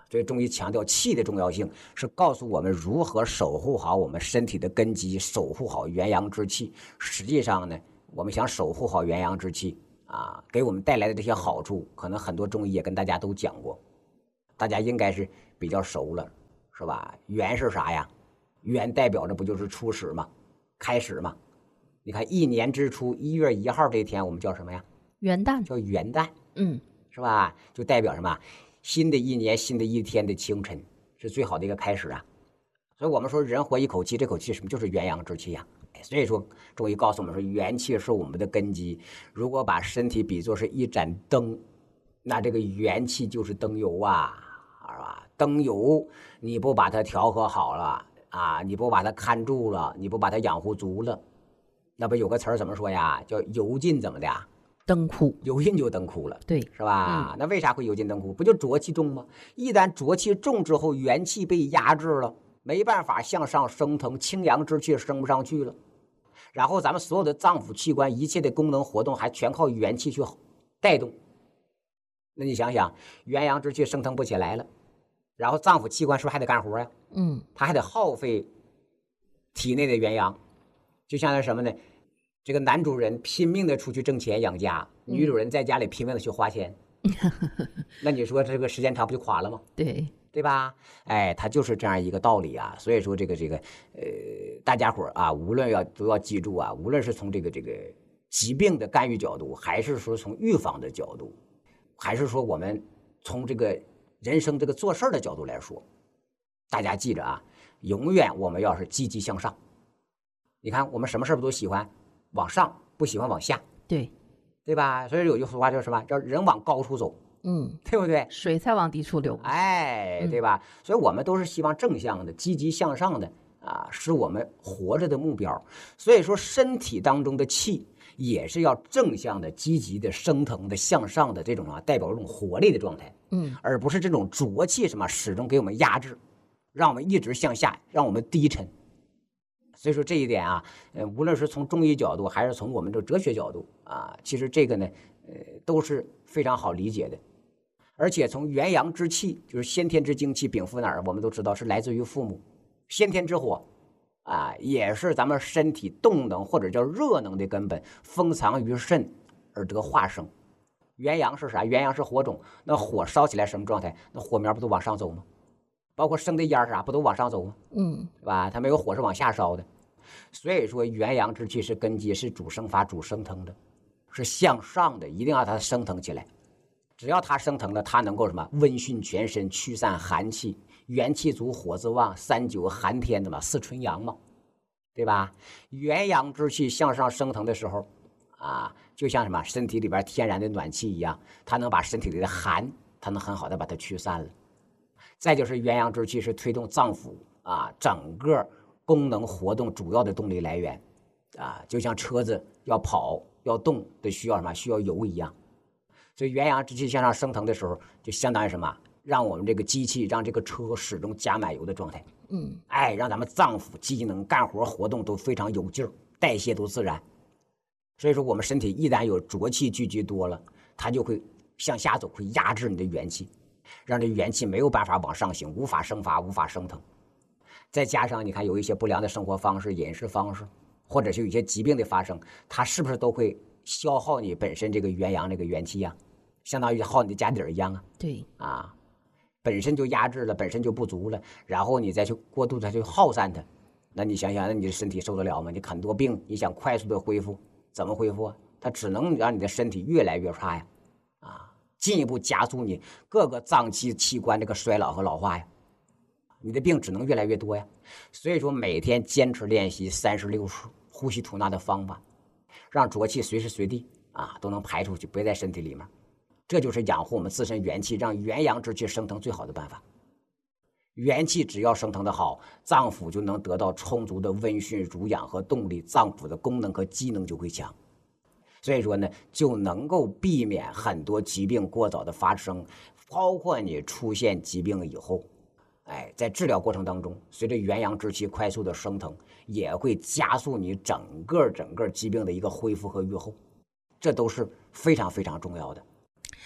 所以中医强调气的重要性，是告诉我们如何守护好我们身体的根基，守护好元阳之气。实际上呢，我们想守护好元阳之气啊，给我们带来的这些好处，可能很多中医也跟大家都讲过，大家应该是比较熟了，是吧？元是啥呀？元代表着不就是初始吗？开始吗？你看一年之初1月1号这一天，我们叫什么呀？ 元旦， 叫元旦，是吧？就代表什么？新的一年，新的一天的清晨，是最好的一个开始啊。所以我们说人活一口气，这口气什么？就是元阳之气呀。所以说中医告诉我们说，元气是我们的根基。如果把身体比作是一盏灯，那这个元气就是灯油啊，是吧？灯油你不把它调和好了啊，你不把它看住了，你不把它养护足了，那不有个词儿怎么说呀？叫油尽怎么的呀？ 灯枯， 油尽就灯枯了， 对， 是吧？那为啥会油尽灯枯？不就浊气重吗？一旦浊气重之后，元气被压制了，没办法向上升腾，清阳之气升不上去了。然后咱们所有的脏腑器官，一切的功能活动，还全靠元气去带动。那你想想，元阳之气升腾不起来了，然后脏腑器官是不是还得干活呀？它还得耗费体内的元阳，就像是什么呢？这个男主人拼命的出去挣钱养家，女主人在家里拼命的去花钱，那你说这个时间长不就垮了吗？对吧？哎，它就是这样一个道理啊。所以说这个大家伙啊，无论都要记住啊，无论是从这个疾病的干预角度，还是说从预防的角度，还是说我们从这个人生这个做事的角度来说，大家记着啊，永远我们要是积极向上。你看我们什么事不都喜欢往上，不喜欢往下，对吧？所以有句俗话叫什么？叫人往高处走，对不对？ 水才往低处流， 哎，对吧？所以我们都是希望正向的、积极向上的啊，是我们活着的目标。所以说，身体当中的气也是要正向的、积极的、升腾的、向上的这种啊，代表这种活力的状态，而不是这种浊气什么始终给我们压制，让我们一直向下，让我们低沉。所以说这一点啊，无论是从中医角度，还是从我们这哲学角度啊，其实这个呢，都是非常好理解的。而且从元阳之气，就是先天之精气禀赋哪儿，我们都知道是来自于父母。先天之火啊，也是咱们身体动能或者叫热能的根本，封藏于肾而得化生。元阳是啥？元阳是火种，那火烧起来什么状态？那火苗不都往上走吗？包括生的烟啥不都往上走吗？对吧？它没有火是往下烧的。所以说元阳之气是根基，是主生发、主升腾的，是向上的，一定要它升腾起来。只要它升腾了，它能够什么？温煦全身，驱散寒气，元气足，火自旺，3九寒天的嘛，4纯阳嘛，对吧？元阳之气向上升腾的时候啊，就像什么身体里边天然的暖气一样，它能把身体里的寒，它能很好的把它驱散了。再就是元阳之气是推动脏腑啊整个功能活动主要的动力来源啊，就像车子要跑要动的需要什么？需要油一样。所以元阳之气向上升腾的时候，就相当于什么？让我们这个机器，让这个车始终加满油的状态。哎，让咱们脏腑机能干活活动都非常有劲儿，代谢都自然。所以说我们身体一旦有浊气聚集多了，它就会向下走，会压制你的元气，让这元气没有办法往上行，无法生发，无法升腾。再加上你看有一些不良的生活方式、饮食方式，或者是有一些疾病的发生，它是不是都会消耗你本身这个元阳这个元气呀？相当于耗你的家底儿一样啊。 对啊，本身就压制了，本身就不足了，然后你再去过度的去耗散它，那你想想，那你的身体受得了吗？你很多病，你想快速的恢复，怎么恢复啊？它只能让你的身体越来越差呀，啊，进一步加速你各个脏器器官这个衰老和老化呀，你的病只能越来越多呀。所以说每天坚持练习36呼吸吐纳的方法，让浊气随时随地啊都能排出去，别在身体里面。这就是养护我们自身元气，让元阳之气升腾最好的办法。元气只要升腾的好，脏腑就能得到充足的温煦濡养和动力，脏腑的功能和机能就会强。所以说呢，就能够避免很多疾病过早的发生，包括你出现疾病以后，哎，在治疗过程当中，随着元阳之气快速的升腾，也会加速你整个疾病的一个恢复和愈后，这都是非常非常重要的。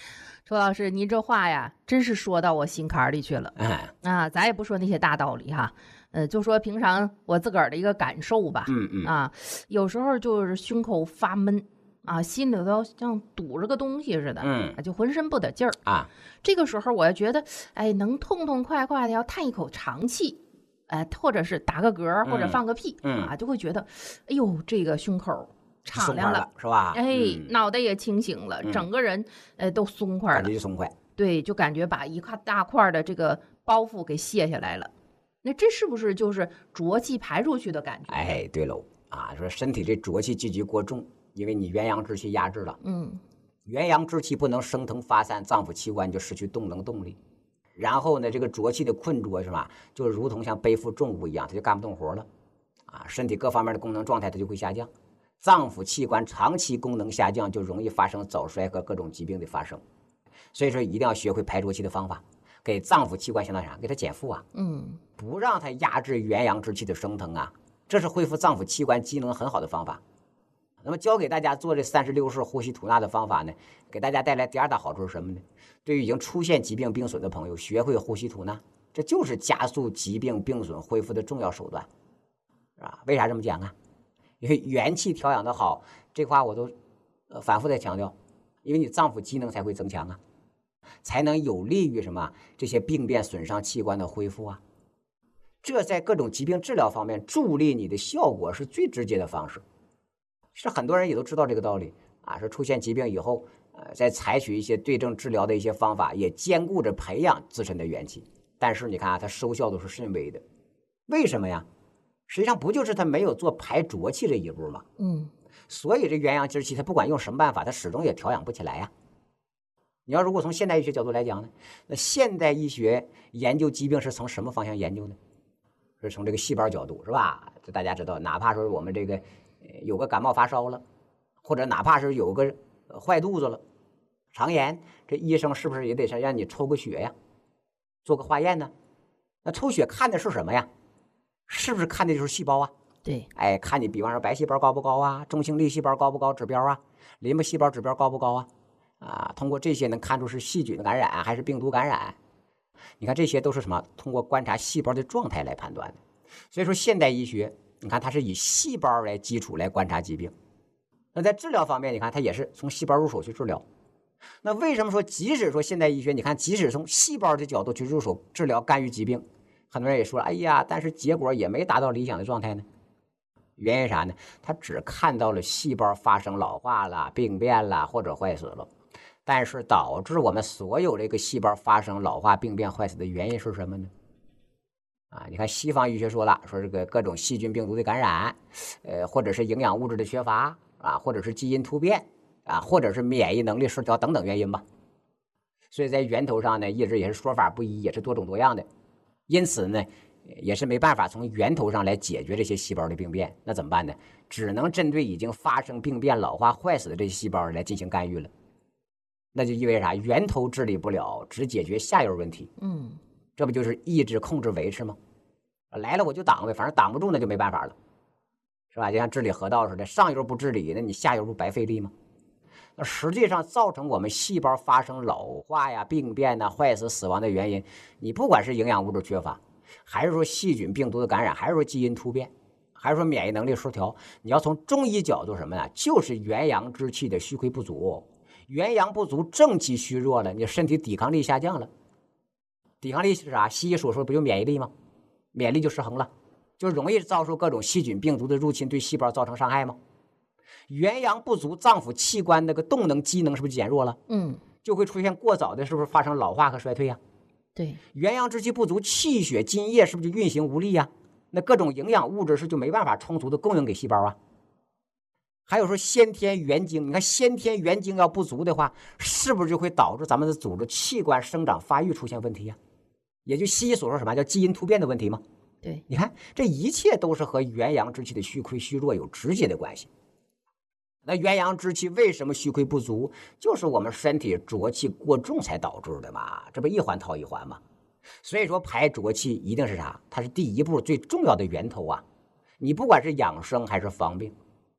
周老师，您这话呀，真是说到我心坎里去了。咱也不说那些大道理哈，就说平常我自个儿的一个感受吧。有时候就是胸口发闷啊，心里头像堵着个东西似的，就浑身不得劲儿啊。 这个时候我觉得，能痛痛快快的要叹一口长气，或者是打个嗝或者放个屁，就会觉得，哎呦，这个胸口敞亮了， 是吧？ 脑袋也清醒了，整个人都松快了， 感觉就松快。 对，就感觉把一大块的这个包袱给卸下来了。那这是不是就是浊气排出去的感觉？ 对喽啊，说身体这浊气积聚过重，因为你元阳之气压制了，元阳之气不能升腾发散，脏腑器官就失去动能动力。然后呢，这个浊气的困着是吧，就如同像背负重物一样，它就干不动活了啊，身体各方面的功能状态它就会下降。脏腑器官长期功能下降，就容易发生早衰和各种疾病的发生。所以说，一定要学会排浊气的方法，给脏腑器官相当于啥？给它减负啊，不让它压制元阳之气的升腾啊，这是恢复脏腑器官机能很好的方法。那么教给大家做这36式呼吸吐纳的方法呢，给大家带来第二大好处是什么呢？对于已经出现疾病病损的朋友，学会呼吸吐纳，这就是加速疾病病损恢复的重要手段，是吧？为啥这么讲啊？因为元气调养的好，这话我都反复在强调，因为你脏腑机能才会增强啊，才能有利于什么这些病变损伤器官的恢复啊。这在各种疾病治疗方面助力你的效果是最直接的方式。是很多人也都知道这个道理啊，说出现疾病以后，再采取一些对症治疗的一些方法，也兼顾着培养自身的元气。但是你看啊，它收效都是甚微的，为什么呀？实际上不就是他没有做排浊气这一步吗？所以这元阳之气，它不管用什么办法，它始终也调养不起来呀。你要如果从现代医学角度来讲呢，那现代医学研究疾病是从什么方向研究呢？是从这个细胞角度，是吧？这大家知道，哪怕说我们这个有个感冒发烧了，或者哪怕是有个坏肚子了，肠炎，这医生是不是也得让你抽个血呀，做个化验呢？那抽血看的是什么呀？是不是看的就是细胞啊？ 对， 看你比方说白细胞高不高啊，中性粒细胞高不高指标啊，淋巴细胞指标高不高啊？通过这些能看出是细菌感染还是病毒感染。你看这些都是什么？通过观察细胞的状态来判断的。所以说现代医学，你看它是以细胞来基础来观察疾病。那在治疗方面，你看它也是从细胞入手去治疗。那为什么说即使说现代医学，你看即使从细胞的角度去入手治疗干预疾病，很多人也说哎呀，但是结果也没达到理想的状态呢？原因啥呢？他只看到了细胞发生老化了、病变了或者坏死了，但是导致我们所有这个细胞发生老化、病变、坏死的原因是什么呢？你看西方医学说了，说这个各种细菌病毒的感染，或者是营养物质的缺乏啊，或者是基因突变啊，或者是免疫能力失调等等原因吧。所以在源头上呢，一直也是说法不一，也是多种多样的。因此呢，也是没办法从源头上来解决这些细胞的病变。那怎么办呢？只能针对已经发生病变、老化、坏死的这些细胞来进行干预了。那就意味着啥？源头治理不了，只解决下游问题。这不就是抑制、控制、维持吗？来了我就挡呗，反正挡不住那就没办法了，是吧？就像治理河道似的，上游不治理，那你下游不白费力吗？那实际上造成我们细胞发生老化呀、病变呐、坏死、死亡的原因，你不管是营养物质缺乏，还是说细菌病毒的感染，还是说基因突变，还是说免疫能力失调，你要从中医角度什么呢？就是元阳之气的虚亏不足。元阳不足，正气虚弱了，你身体抵抗力下降了。抵抗力是啥？西医所说不就免疫力吗？免疫力就失衡了，就容易遭受各种细菌病毒的入侵，对细胞造成伤害吗？元阳不足，脏腑器官那个动能机能是不是减弱了？就会出现过早的，是不是发生老化和衰退呀？ 对， 元阳之气不足，气血津液是不是就运行无力呀？那各种营养物质是就没办法充足的供应给细胞啊。还有说先天元精，你看先天元精要不足的话，是不是就会导致咱们的组织器官生长发育出现问题呀？也就西医所说什么叫基因突变的问题吗？ 对， 你看这一切都是和元阳之气的虚亏虚弱有直接的关系。那元阳之气为什么虚亏不足？就是我们身体浊气过重才导致的嘛，这不一环套一环嘛。所以说排浊气一定是啥？它是第一步最重要的源头啊。你不管是养生还是防病，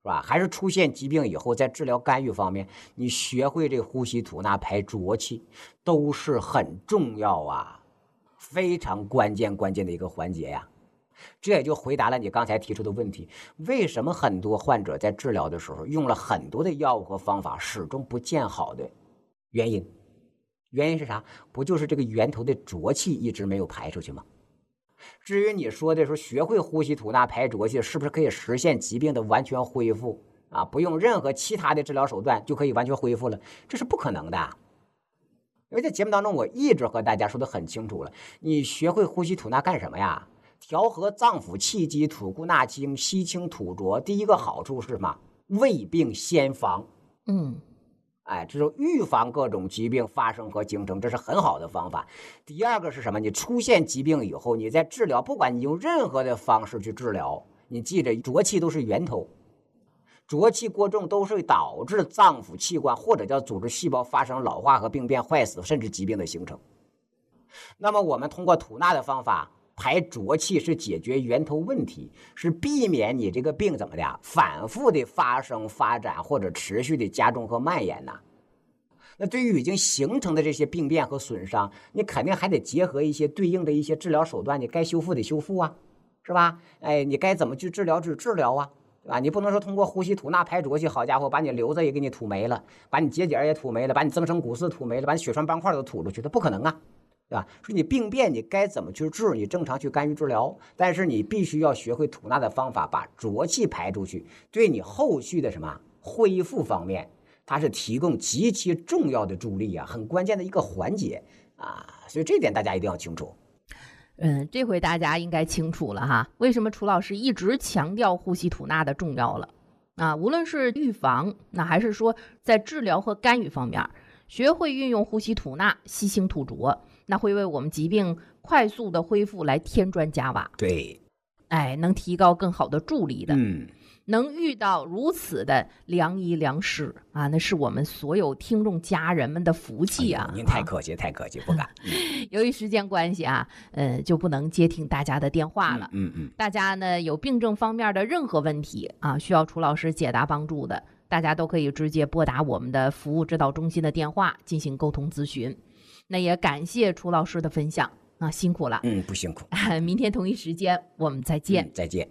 吧？还是出现疾病以后，在治疗干预方面，你学会这呼吸吐纳排浊气，都是很重要啊，非常关键的一个环节呀。这也就回答了你刚才提出的问题：为什么很多患者在治疗的时候用了很多的药物和方法，始终不见好的原因？原因是啥？不就是这个源头的浊气一直没有排出去吗？至于你说的说学会呼吸吐纳排浊气，是不是可以实现疾病的完全恢复啊？不用任何其他的治疗手段就可以完全恢复了？这是不可能的。因为在节目当中我一直和大家说的很清楚了，你学会呼吸吐纳干什么呀？调和脏腑气机，吐故纳新，吸清吐浊。第一个好处是什么？未病先防。这是预防各种疾病发生和形成，这是很好的方法。第二个是什么？你出现疾病以后，你在治疗，不管你用任何的方式去治疗，你记着，浊气都是源头，浊气过重都是导致脏腑器官或者叫组织细胞发生老化和病变、坏死，甚至疾病的形成。那么我们通过吐纳的方法排浊气，是解决源头问题，是避免你这个病怎么的反复的发生、发展或者持续的加重和蔓延呐。那对于已经形成的这些病变和损伤，你肯定还得结合一些对应的一些治疗手段，你该修复得修复啊，是吧？你该怎么去治疗啊，对吧？你不能说通过呼吸吐纳排浊气，好家伙，把你瘤子也给你吐没了，把你结节也吐没了，把你增生骨刺吐没了，把你血栓斑块都吐出去，它不可能啊。对吧？说你病变你该怎么去治，你正常去干预治疗，但是你必须要学会吐纳的方法，把浊气排出去，对你后续的什么恢复方面，它是提供极其重要的助力啊，很关键的一个环节啊，所以这点大家一定要清楚。 这回大家应该清楚了哈，为什么楚老师一直强调呼吸吐纳的重要了啊？无论是预防，那还是说在治疗和干预方面，学会运用呼吸吐纳，吸清吐浊，那会为我们疾病快速的恢复来添砖加瓦。 对， 能提高更好的助力的。能遇到如此的良医良师啊，那是我们所有听众家人们的福气啊！ 您太客气，太客气，不敢。 由于时间关系啊，就不能接听大家的电话了。大家呢有病症方面的任何问题啊，需要楚老师解答帮助的，大家都可以直接拨打我们的服务指导中心的电话进行沟通咨询。那也感谢楚老师的分享啊，辛苦了。 不辛苦。 明天同一时间我们再见。 再见。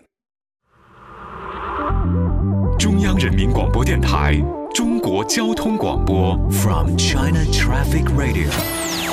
中央人民广播电台中国交通广播 From China Traffic Radio